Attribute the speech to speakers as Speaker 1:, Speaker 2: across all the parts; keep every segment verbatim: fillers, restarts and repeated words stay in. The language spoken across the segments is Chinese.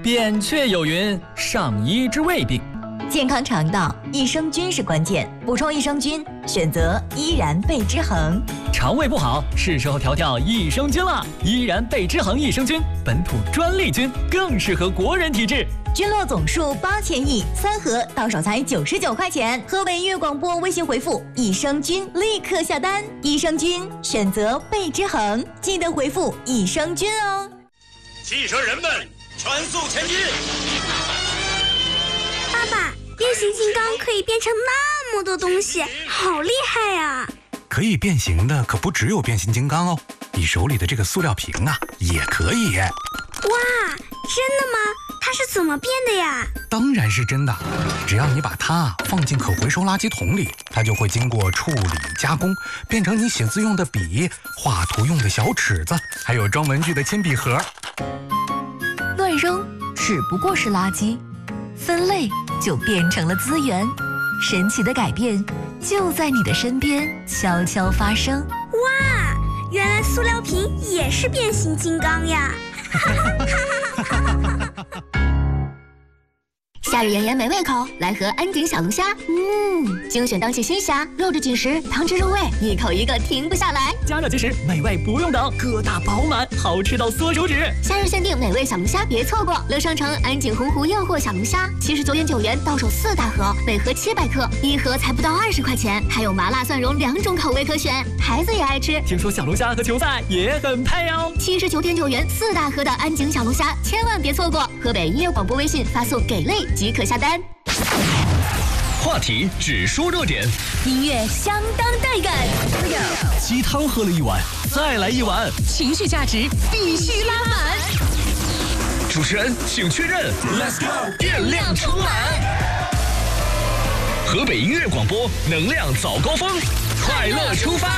Speaker 1: 扁鹊有云：上医之未病。
Speaker 2: 健康肠道，益生菌是关键，补充益生菌，选择依然贝之恒。
Speaker 1: 肠胃不好，是时候调调益生菌了。依然贝之恒益生菌，本土专利菌，更适合国人体质。
Speaker 2: 菌落总数八千亿，三盒到手才九十九块钱。河北音乐广播微信回复益生菌，立刻下单。益生菌选择贝之恒，记得回复益生菌哦。
Speaker 3: 汽车人们，全速前进！
Speaker 4: 爸爸，变形金刚可以变成那么多东西，好厉害呀！
Speaker 5: 可以变形的可不只有变形金刚哦，你手里的这个塑料瓶啊，也可以。
Speaker 4: 哇，真的吗？它是怎么变的呀？
Speaker 5: 当然是真的，只要你把它放进可回收垃圾桶里，它就会经过处理加工，变成你写字用的笔、画图用的小尺子，还有装文具的铅笔盒。
Speaker 2: 乱扔只不过是垃圾，分类就变成了资源。神奇的改变就在你的身边悄悄发生。
Speaker 4: 哇，原来塑料瓶也是变形金刚呀！
Speaker 6: 夏日炎炎没胃口，来盒安井小龙虾。嗯，精选当季新虾，肉质紧实，汤汁入味，一口一个停不下来。
Speaker 1: 加热即食，美味不用等，疙瘩饱满，好吃到缩手指。
Speaker 6: 夏日限定美味小龙虾，别错过！乐商城安井洪湖诱惑小龙虾，七十九点九元到手四大盒，每盒七百克，一盒才不到二十块钱，还有麻辣蒜蓉两种口味可选，孩子也爱吃。
Speaker 1: 听说小龙虾和球赛也很配哦。
Speaker 6: 七十九点九元四大盒的安井小龙虾，千万别错过！河北音乐广播微信发送给类即可下单。
Speaker 3: 话题只说热点，
Speaker 2: 音乐相当带感。
Speaker 3: 鸡汤喝了一碗，再来一碗，
Speaker 2: 情绪价值必须拉满。
Speaker 3: 主持人请确认 ，Let's go， 电量充满。河北音乐广播，能量早高峰，快乐出发。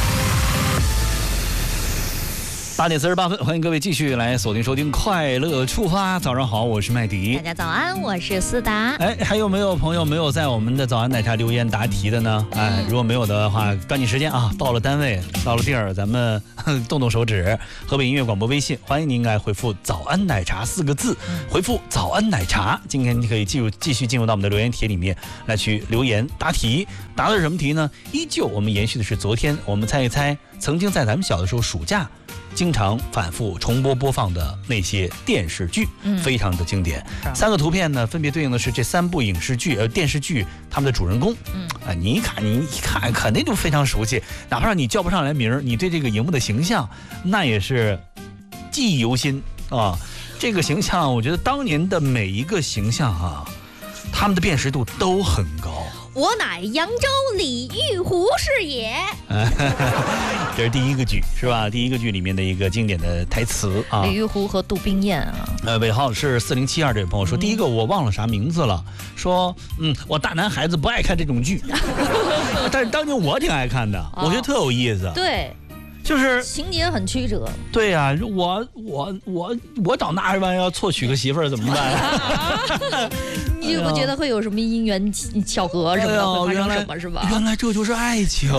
Speaker 1: 八点四十八分，欢迎各位继续来锁定收听《快乐出发》。早上好，我是麦迪。
Speaker 7: 大家早安，我是思达。
Speaker 1: 哎，还有没有朋友没有在我们的早安奶茶留言答题的呢？哎，如果没有的话，抓紧时间啊！到了单位，到了地儿，咱们动动手指。河北音乐广播微信，欢迎您来回复“早安奶茶”四个字，回复“早安奶茶”。今天你可以继续继续进入到我们的留言帖里面来去留言答题。答的是什么题呢？依旧我们延续的是昨天，我们猜一猜曾经在咱们小的时候暑假经常反复重播播放的那些电视剧，嗯、非常的经典。三个图片呢，分别对应的是这三部影视剧呃电视剧他们的主人公。嗯，啊，你一看，你一看肯定就非常熟悉，哪怕让你叫不上来名儿，你对这个荧幕的形象那也是记忆犹新啊。这个形象，我觉得当年的每一个形象啊，他们的辨识度都很高。
Speaker 7: 我乃扬州李玉湖是也。
Speaker 1: 这是第一个剧是吧？第一个剧里面的一个经典的台词啊。
Speaker 7: 李玉湖和杜冰雁啊。
Speaker 1: 呃，尾号是四零七二这位朋友说，嗯、第一个我忘了啥名字了，说嗯，我大男孩子不爱看这种剧，但是当年我挺爱看的，哦、我觉得特有意思。
Speaker 7: 对。
Speaker 1: 就是
Speaker 7: 情节很曲折。对
Speaker 1: 呀、啊，我我我我长大万一要错娶个媳妇儿怎么办？
Speaker 7: 你就不觉得会有什么因缘巧合什么的、哎、会发生什么是吧？
Speaker 1: 原来这就是爱情。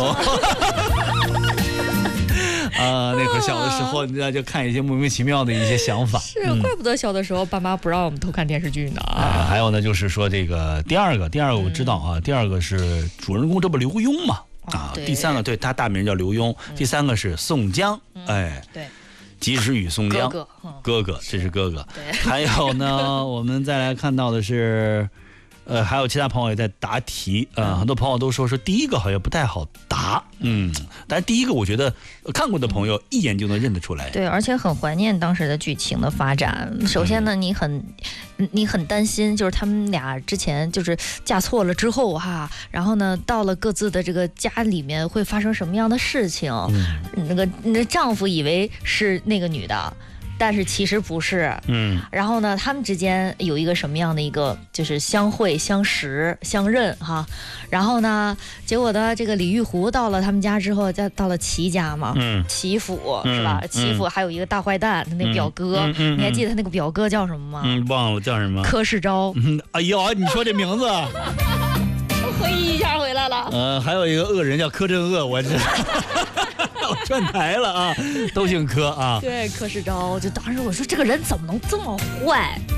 Speaker 1: 啊，那会小的时候，你就看一些莫名其妙的一些想法。
Speaker 7: 是，怪不得小的时候爸妈不让我们偷看电视剧呢。
Speaker 1: 啊，还有呢，就是说这个第二个，第二个我知道啊，嗯、第二个是主人公，这不刘墉嘛。啊，第三个对他大名叫刘墉，嗯、第三个是宋江，嗯、哎，
Speaker 7: 对，
Speaker 1: 及时雨宋江，
Speaker 7: 哥哥，嗯、
Speaker 1: 哥哥，这是哥哥。
Speaker 7: 对，
Speaker 1: 还有呢，我们再来看到的是，呃，还有其他朋友也在答题啊、呃，很多朋友都说说第一个好像不太好答，嗯，但是第一个我觉得看过的朋友一眼就能认得出来。
Speaker 7: 对，而且很怀念当时的剧情的发展。首先呢，你很。你很担心，就是他们俩之前就是嫁错了之后哈，然后呢，到了各自的这个家里面会发生什么样的事情？嗯、那个那丈夫以为是那个女的，但是其实不是。嗯。然后呢，他们之间有一个什么样的一个就是相会、相识、相认哈。然后呢，结果呢，这个李玉湖到了他们家之后，再到了齐家嘛，嗯，齐府是吧？嗯、齐府还有一个大坏蛋，他那个表哥，嗯嗯嗯、你还记得他那个表哥叫什么吗？
Speaker 1: 嗯，忘了叫什么。
Speaker 7: 柯世昭。
Speaker 1: 嗯，哎呦，你说这名字，
Speaker 7: 回忆一下回来了。
Speaker 1: 呃，还有一个恶人叫柯镇恶，我这。我转台了啊，都姓柯啊。
Speaker 7: 对，柯世昭，就当时我说这个人怎么能这么坏？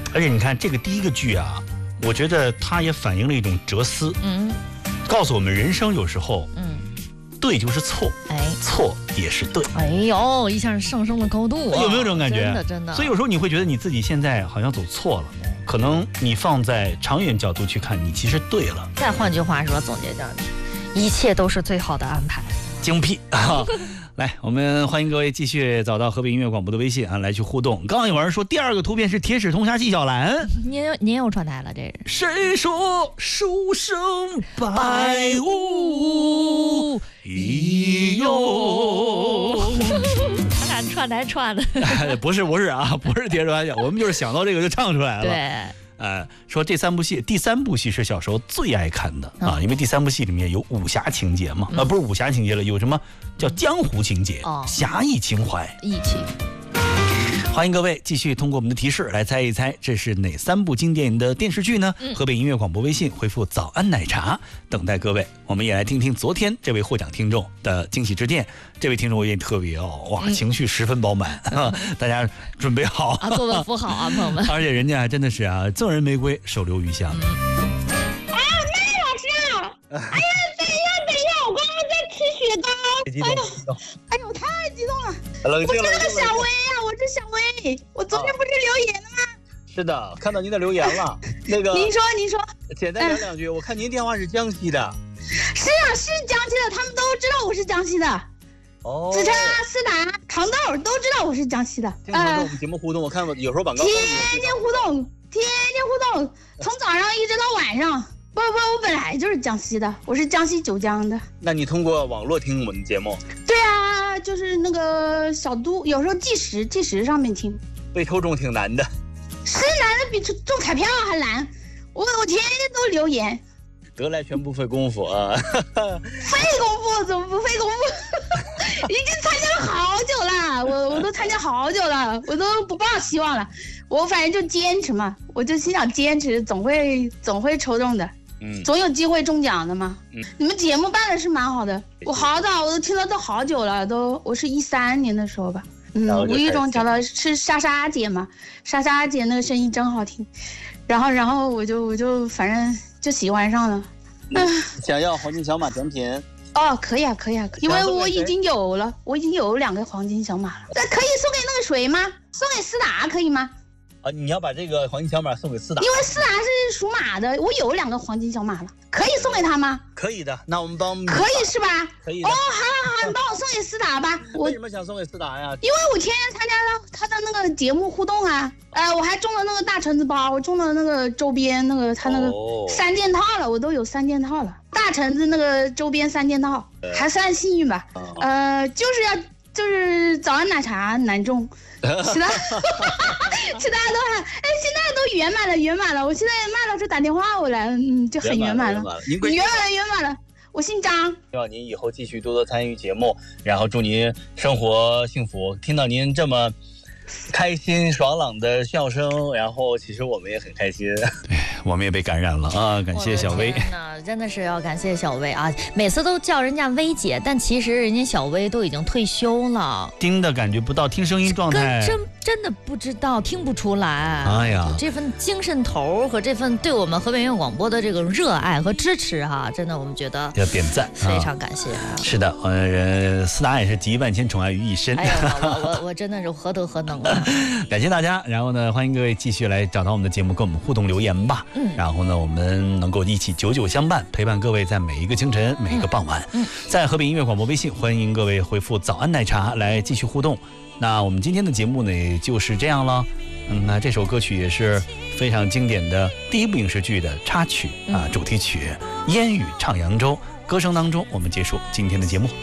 Speaker 1: 而且你看这个第一个句啊，我觉得它也反映了一种哲思，
Speaker 7: 嗯，
Speaker 1: 告诉我们人生有时候，
Speaker 7: 嗯，
Speaker 1: 对就是错，
Speaker 7: 哎，
Speaker 1: 错也是对。
Speaker 7: 哎呦，一下上升了高度啊！
Speaker 1: 有没有这种感觉？
Speaker 7: 真的真的。
Speaker 1: 所以有时候你会觉得你自己现在好像走错了，可能你放在长远角度去看，你其实对了。
Speaker 7: 再换句话说，总结这样，一切都是最好的安排。
Speaker 1: 精辟啊！来，我们欢迎各位继续找到河北音乐广播的微信啊，来去互动。刚刚有人说第二个图片是铁齿铜侠纪晓岚，
Speaker 7: 您您又串台了，这
Speaker 1: 是。谁说书生百无一用？
Speaker 7: 咱俩串台串的，
Speaker 1: 不是不是啊，不是铁齿铜侠，我们就是想到这个就唱出来了。
Speaker 7: 对。
Speaker 1: 呃，说这三部戏，第三部戏是小时候最爱看的啊，因为第三部戏里面有武侠情节嘛，啊，不是武侠情节了，有什么叫江湖情节、侠义情怀、
Speaker 7: 义气。
Speaker 1: 欢迎各位继续通过我们的提示来猜一猜，这是哪三部经典的电视剧呢？河北音乐广播微信回复“早安奶茶”，等待各位。我们也来听听昨天这位获奖听众的惊喜致电。这位听众我也特别哦，哇，情绪十分饱满啊！大家准备好
Speaker 7: 啊，作文扶好啊，朋友们。
Speaker 1: 而且人家真的是啊，赠人玫瑰，手留余香。
Speaker 8: 啊，麦老师啊！哎呀，等一下，等一下，我刚刚在吃雪糕。哎呦，哎呦，太激动了！
Speaker 1: 冷静了，
Speaker 8: 我是小薇呀，我是小薇。我昨天不是留言了吗？
Speaker 1: 是的，看到您的留言了。那个，
Speaker 8: 您说，您说，
Speaker 1: 简单聊两句。我看您电话是江西的。
Speaker 8: 是啊，是江西的，他们都知道我是江西的。
Speaker 1: 哦，
Speaker 8: 子琛啊，思达、糖豆都知道我是江西的。
Speaker 1: 经常跟我们节目互动，我看有时候广告。
Speaker 8: 天天互动，天天互动，从早上一直到晚上。不不，我本来就是江西的，我是江西九江的。
Speaker 1: 那你通过网络听我们的节目？
Speaker 8: 对啊，就是那个小都，有时候计时计时上面听。
Speaker 1: 被抽中挺难的。
Speaker 8: 是难的，比中彩票还难。我我天天都留言。
Speaker 1: 得来全不费功夫啊！
Speaker 8: 费功夫怎么不费功夫？已经参加了好久了，我我都参加好久了，我都不抱希望了。我反正就坚持嘛，我就心想坚持，总会总会抽中的，嗯，总有机会中奖的嘛。嗯，你们节目办的是蛮好的，我好早我都听了都好久了，都我是一三年的时候吧，嗯，无意中找到是莎莎姐嘛，莎莎姐那个声音真好听，然后然后我就我就反正就喜欢上了。
Speaker 1: 嗯，想要黄金小马奖品？
Speaker 8: 哦，可以啊，可以啊，因为我已经有了，我已经有两个黄金小马了。那可以送给那个谁吗？送给思达可以吗？
Speaker 1: 啊，你要把这个黄金小马送给思达，
Speaker 8: 因为思达是属马的，我有两个黄金小马了，可以送给他吗？
Speaker 1: 可以的，那我们帮。
Speaker 8: 可以是吧？
Speaker 1: 可以的。
Speaker 8: 哦，好好好，你帮我送给思达吧。我
Speaker 1: 为什么想送给思达呀？
Speaker 8: 因为我天天参加了他的那个节目互动啊，呃，我还中了那个大橙子包，我中了那个周边那个他那个三件套了，我都有三件套了，大橙子那个周边三件套，还算幸运吧。呃，就是要就是早安奶茶难中。其他其他都还哎，现在都圆满了，圆满了。我现在麦老师打电话我来，嗯，就很圆满了。
Speaker 1: 您
Speaker 8: 圆满了，圆满了。我姓张，
Speaker 1: 希望您以后继续多多参与节目，然后祝您生活幸福。听到您这么开心爽朗的笑声，然后其实我们也很开心，我们也被感染了啊！感谢小薇，
Speaker 7: 真的是要感谢小薇啊！每次都叫人家薇姐，但其实人家小薇都已经退休了，
Speaker 1: 听的感觉不到，听声音状态
Speaker 7: 真真的不知道，听不出来。
Speaker 1: 哎呀，
Speaker 7: 这份精神头和这份对我们河北音乐广播的这个热爱和支持哈、啊，真的我们觉得
Speaker 1: 要点赞，
Speaker 7: 非常感谢、啊。
Speaker 1: 是的，呃，思达也是集万千宠爱于一身。
Speaker 7: 哎呀，我我我真的是何德何能啊！
Speaker 1: 感谢大家，然后呢，欢迎各位继续来找到我们的节目，跟我们互动留言吧。嗯，然后呢，我们能够一起久久相伴，陪伴各位在每一个清晨、每一个傍晚。嗯，在河北音乐广播微信，欢迎各位回复“早安奶茶”来继续互动。那我们今天的节目呢，也就是这样了。嗯，那这首歌曲也是非常经典的第一部影视剧的插曲啊，主题曲《烟雨唱扬州》。歌声当中，我们结束今天的节目。